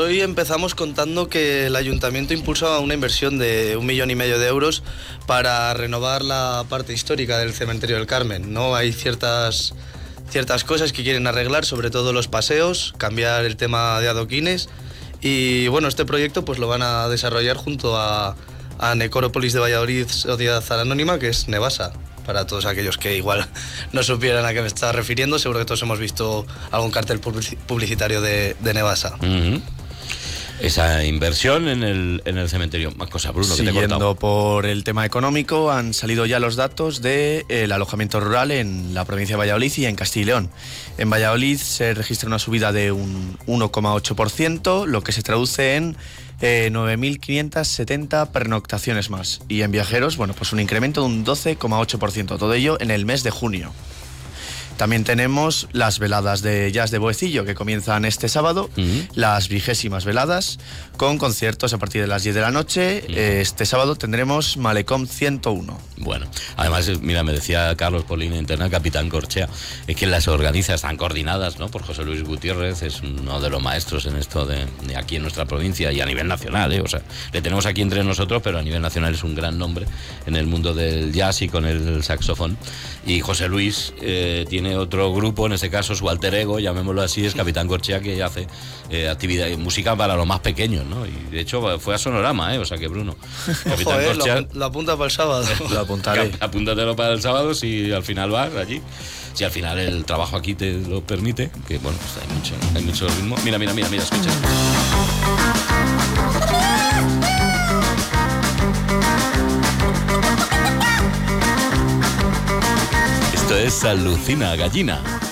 hoy empezamos contando que el ayuntamiento impulsa una inversión de 1,5 millones de euros para renovar la parte histórica del cementerio del Carmen, ¿no? Hay ciertas cosas que quieren arreglar, sobre todo los paseos, cambiar el tema de adoquines y bueno, este proyecto pues lo van a desarrollar junto a Necrópolis de Valladolid, Sociedad Anónima, que es Nevasa. Para todos aquellos que igual no supieran a qué me estaba refiriendo, seguro que todos hemos visto algún cartel publicitario de Nevasa. Uh-huh. Esa inversión en el cementerio. Más cosas, Bruno, que te he cortado. Siguiendo por el tema económico, han salido ya los datos del alojamiento rural en la provincia de Valladolid y en Castilla y León. En Valladolid se registra una subida de un 1,8%, lo que se traduce en 9.570 pernoctaciones más. Y en viajeros, bueno, pues un incremento de un 12,8%, todo ello en el mes de junio. También tenemos las veladas de jazz de Boecillo, que comienzan este sábado, las 20º veladas, con conciertos a partir de las 10 de la noche. Este sábado tendremos Malecón 101. Bueno, además, mira, me decía Carlos por línea interna, Capitán Corchea, es que las organiza, están coordinadas, ¿no?, por José Luis Gutiérrez, es uno de los maestros en esto de aquí en nuestra provincia y a nivel nacional, o sea, le tenemos aquí entre nosotros, pero a nivel nacional es un gran nombre en el mundo del jazz y con el saxofón. Y José Luis tiene otro grupo, en este caso su alter ego, llamémoslo así, es Capitán Corchea, que hace actividad música para los más pequeños, ¿no? Y de hecho fue a Sonorama, o sea que Bruno, Capitán Corchea, lo apunta para el sábado. Lo apuntaré. Apúntatelo para el sábado si al final vas allí. Si al final el trabajo aquí te lo permite, que bueno, pues hay mucho ritmo. Mira, escucha. Esto es Alucina Gallina.